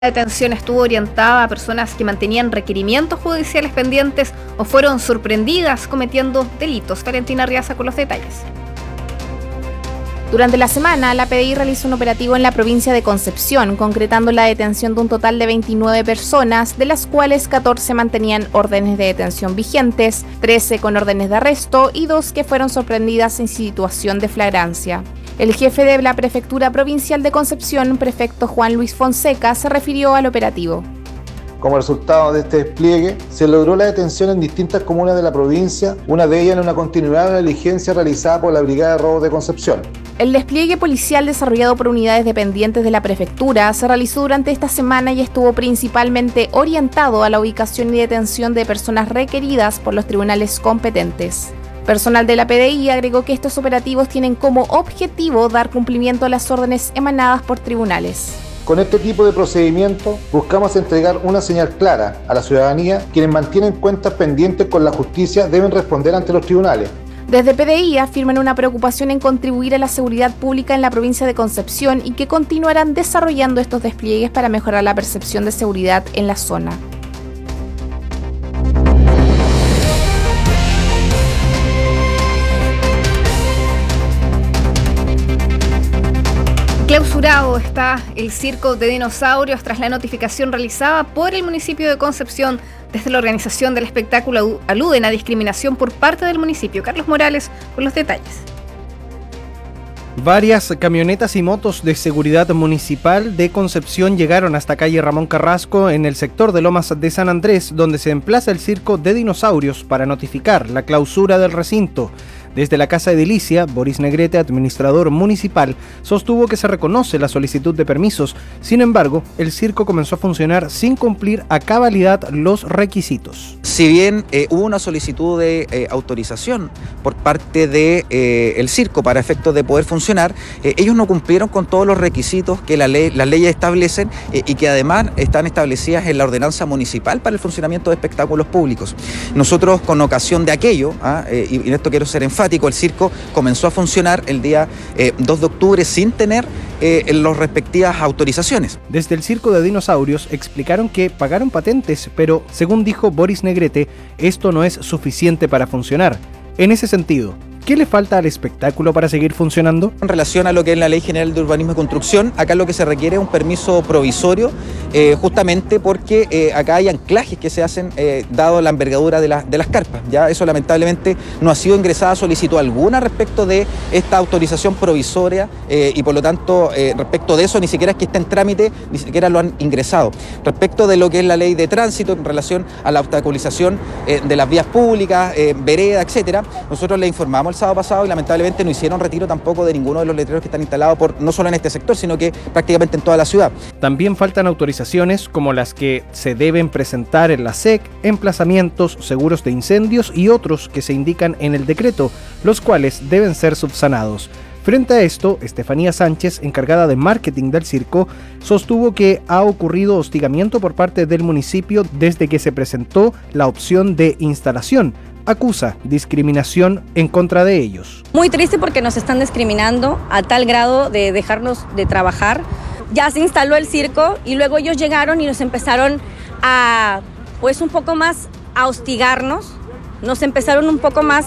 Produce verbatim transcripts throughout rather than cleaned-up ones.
La detención estuvo orientada a personas que mantenían requerimientos judiciales pendientes o fueron sorprendidas cometiendo delitos. Valentina Riaza con los detalles. Durante la semana, la P D I realizó un operativo en la provincia de Concepción, concretando la detención de un total de veintinueve personas, de las cuales catorce mantenían órdenes de detención vigentes, trece con órdenes de arresto y dos que fueron sorprendidas en situación de flagrancia. El jefe de la Prefectura Provincial de Concepción, prefecto Juan Luis Fonseca, se refirió al operativo. Como resultado de este despliegue, se logró la detención en distintas comunas de la provincia, una de ellas en una continuidad de la diligencia realizada por la Brigada de Robos de Concepción. El despliegue policial desarrollado por unidades dependientes de la prefectura se realizó durante esta semana y estuvo principalmente orientado a la ubicación y detención de personas requeridas por los tribunales competentes. Personal de la P D I agregó que estos operativos tienen como objetivo dar cumplimiento a las órdenes emanadas por tribunales. Con este tipo de procedimiento buscamos entregar una señal clara a la ciudadanía. Quienes mantienen cuentas pendientes con la justicia deben responder ante los tribunales. Desde P D I afirman una preocupación en contribuir a la seguridad pública en la provincia de Concepción y que continuarán desarrollando estos despliegues para mejorar la percepción de seguridad en la zona. Clausurado está el circo de dinosaurios tras la notificación realizada por el municipio de Concepción. Desde la organización del espectáculo aluden a discriminación por parte del municipio. Carlos Morales con los detalles. Varias camionetas y motos de seguridad municipal de Concepción llegaron hasta calle Ramón Carrasco en el sector de Lomas de San Andrés, donde se emplaza el circo de dinosaurios, para notificar la clausura del recinto. Desde la Casa Edilicia, Boris Negrete, administrador municipal, sostuvo que se reconoce la solicitud de permisos. Sin embargo, el circo comenzó a funcionar sin cumplir a cabalidad los requisitos. Si bien eh, hubo una solicitud de eh, autorización por parte del de, eh, circo para efectos de poder funcionar, eh, ellos no cumplieron con todos los requisitos que la ley, las leyes establecen eh, y que además están establecidas en la ordenanza municipal para el funcionamiento de espectáculos públicos. Nosotros, con ocasión de aquello, ¿ah? eh, y en esto quiero ser enfático, el circo comenzó a funcionar el día eh, dos de octubre sin tener eh, las respectivas autorizaciones. Desde el circo de dinosaurios explicaron que pagaron patentes, pero según dijo Boris Negrete, esto no es suficiente para funcionar. En ese sentido, ¿qué le falta al espectáculo para seguir funcionando? En relación a lo que es la Ley General de Urbanismo y Construcción, acá lo que se requiere es un permiso provisorio, eh, justamente porque eh, acá hay anclajes que se hacen eh, dado la envergadura de, la, de las carpas. Ya eso lamentablemente no ha sido ingresada solicitud alguna respecto de esta autorización provisoria eh, y por lo tanto eh, respecto de eso ni siquiera es que esté en trámite, ni siquiera lo han ingresado. Respecto de lo que es la Ley de Tránsito en relación a la obstaculización eh, de las vías públicas, eh, vereda, etcétera, nosotros le informamos el sábado pasado y lamentablemente no hicieron retiro tampoco de ninguno de los letreros que están instalados por, no solo en este sector, sino que prácticamente en toda la ciudad. También faltan autorizaciones como las que se deben presentar en la S E C, emplazamientos, seguros de incendios y otros que se indican en el decreto, los cuales deben ser subsanados. Frente a esto, Estefanía Sánchez, encargada de marketing del circo, sostuvo que ha ocurrido hostigamiento por parte del municipio desde que se presentó la opción de instalación. Acusa discriminación en contra de ellos. Muy triste porque nos están discriminando a tal grado de dejarnos de trabajar. Ya se instaló el circo y luego ellos llegaron y nos empezaron a, pues un poco más a hostigarnos, nos empezaron un poco más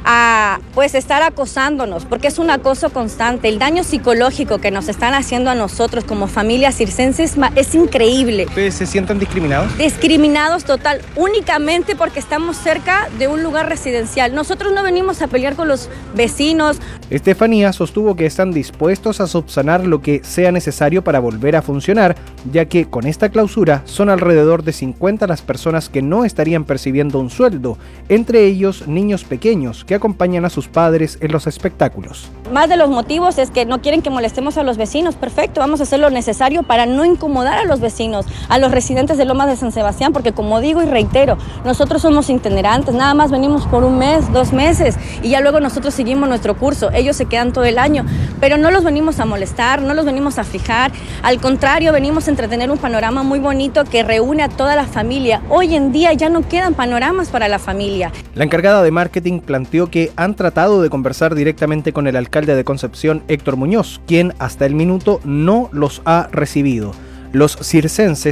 a pues estar acosándonos, porque es un acoso constante. El daño psicológico que nos están haciendo a nosotros como familias circenses es increíble. ¿Ustedes se sienten discriminados? Discriminados total, únicamente porque estamos cerca de un lugar residencial. Nosotros no venimos a pelear con los vecinos. Estefanía sostuvo que están dispuestos a subsanar lo que sea necesario para volver a funcionar, ya que con esta clausura son alrededor de cincuenta las personas que no estarían percibiendo un sueldo, entre ellos niños pequeños que acompañan a sus padres en los espectáculos. Más de los motivos es que no quieren que molestemos a los vecinos. Perfecto, vamos a hacer lo necesario para no incomodar a los vecinos, a los residentes de Lomas de San Sebastián, porque como digo y reitero, nosotros somos itinerantes, nada más venimos por un mes, dos meses y ya luego nosotros seguimos nuestro curso. Ellos se quedan todo el año, pero no los venimos a molestar, no los venimos a fijar, al contrario, venimos a entretener un panorama muy bonito que reúne a toda la familia. Hoy en día ya no quedan panoramas para la familia. La encargada de marketing planteó que han tratado de conversar directamente con el alcalde de Concepción, Héctor Muñoz, quien hasta el minuto no los ha recibido. Los circenses